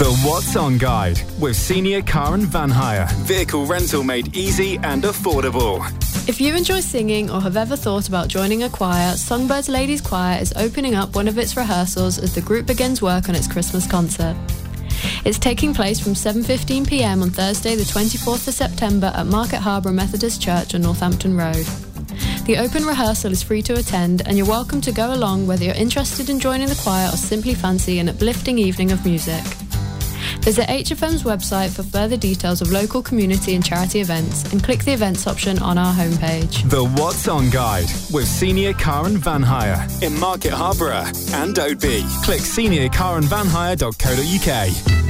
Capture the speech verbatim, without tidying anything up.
The What's On Guide with Senior Car and Van Hire. Vehicle rental made easy and affordable. If you enjoy singing or have ever thought about joining a choir, Songbirds Ladies Choir is opening up one of its rehearsals as the group begins work on its Christmas concert. It's taking place from seven fifteen p m on Thursday the twenty-fourth of September at Market Harbour Methodist Church on Northampton Road. The open rehearsal is free to attend, and you're welcome to go along whether you're interested in joining the choir or simply fancy an uplifting evening of music. Visit H F M's website for further details of local community and charity events and click the events option on our homepage. The What's On Guide with Senior Car and Van Hire in Market Harborough and Oadby. Click senior car and van hire dot co dot uk.